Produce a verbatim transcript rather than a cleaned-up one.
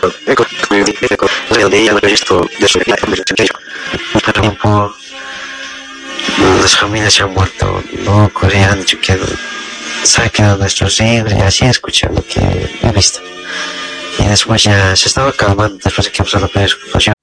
ecco, ecco, dei hanno visto adesso è per tiempo las familias se han vuelto locos y han dicho que saquen a nuestros hijos y así escuché lo que he visto. Y después ya se estaba calmando después de que observó la explosión.